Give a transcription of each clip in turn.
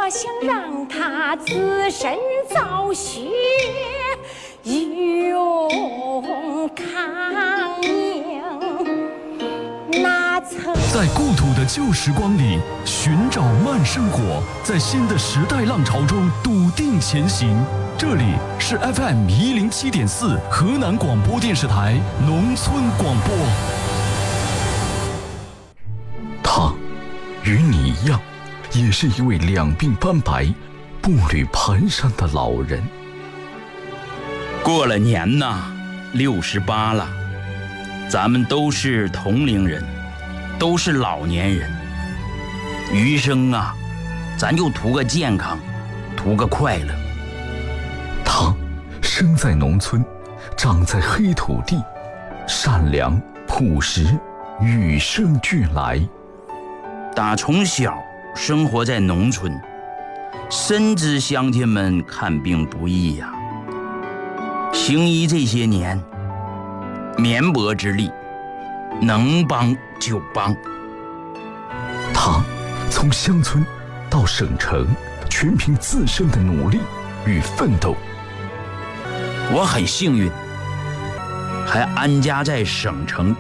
我想让他自身造血，勇抗命。那曾在故土的旧时光里寻找慢生活，在新的时代浪潮中笃定前行。这里是 FM107.4 河南广播电视台农村广播。他与你一样，也是一位两鬓斑白、步履蹒跚的老人。 过了年呐，68了，咱们都是同龄人，都是老年人。余生啊，咱就图个健康，图个快乐。 他生在农村，长在黑土地，善良朴实，与生俱来。 打从小生活在农村，深知乡亲们看病不易呀。行医这些年，绵薄之力，能帮就帮。 他从乡村到省城，全凭自身的努力与奋斗。 我很幸运，还安家在省城。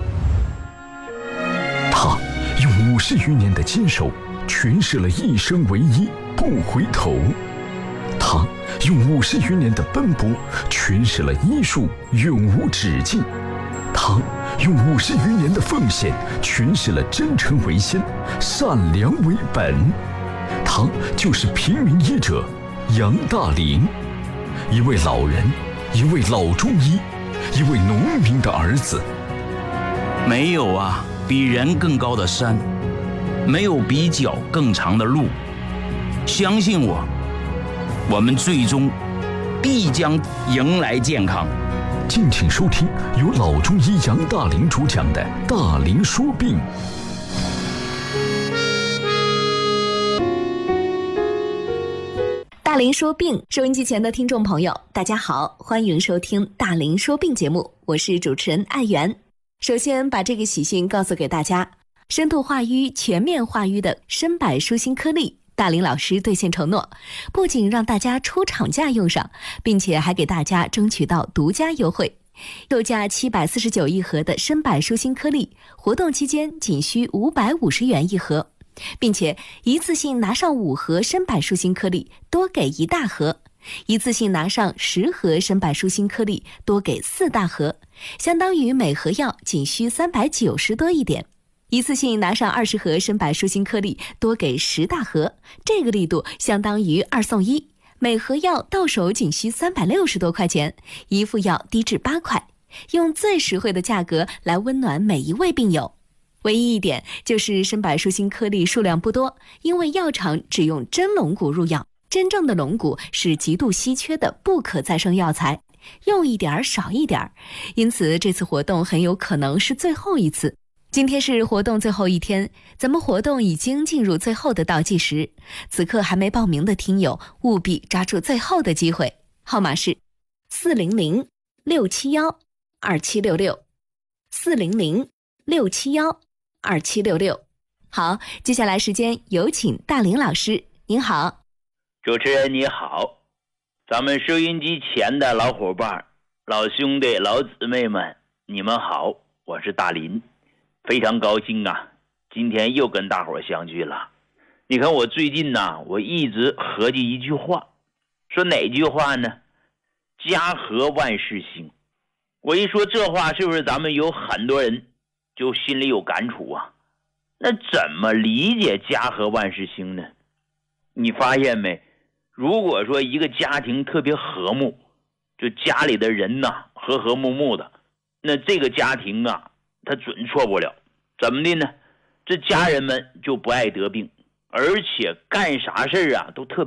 他用50余年的坚守，诠释了一生唯一，不回头。他用50余年的奔波，诠释了医术永无止境。他用50余年的奉献，诠释了真诚为先，善良为本。他就是平民医者杨大林，一位老人，一位老中医，一位农民的儿子。 没有啊比人更高的山，没有比脚更长的路。相信我，我们最终必将迎来健康。 敬请收听由老中医杨大林主讲的《大林说病》。 大林说病，收音机前的听众朋友，大家好，欢迎收听大林说病节目，我是主持人艾媛。首先把这个喜讯告诉给大家，深度化瘀、全面化瘀的参柏舒心颗粒，大林老师兑现承诺，不仅让大家出厂价用上，并且还给大家争取到独家优惠。售价749一盒的参柏舒心颗粒，活动期间仅需550元一盒，并且一次性拿上5盒参柏舒心颗粒，多给1大盒；一次性拿上10盒参柏舒心颗粒，多给4大盒，相当于每盒药仅需390多一点。一次性拿上20盒参柏舒心颗粒，多给10大盒，这个力度相当于2送1，每盒药到手仅需360多块钱，一副药低至8块，用最实惠的价格来温暖每一位病友。唯一一点就是参柏舒心颗粒数量不多，因为药厂只用真龙骨入药，真正的龙骨是极度稀缺的不可再生药材，用一点少一点，因此这次活动很有可能是最后一次。今天是活动最后一天，咱们活动已经进入最后的倒计时，此刻还没报名的听友务必抓住最后的机会，号码是400-671-2766，400-671-2766。好，接下来时间有请大林老师，您好。 主持人你好，咱们收音机前的老伙伴、老兄弟、老姊妹们，你们好，我是大林，非常高兴啊，今天又跟大伙相聚了。你看我最近呢，我一直合计一句话，说哪句话呢？家和万事兴。我一说这话，是不是咱们有很多人就心里有感触啊？那怎么理解家和万事兴呢？你发现没？如果说一个家庭特别和睦，就家里的人呐和和睦睦的，那这个家庭啊他准错不了。怎么的呢？这家人们就不爱得病，而且干啥事啊都特别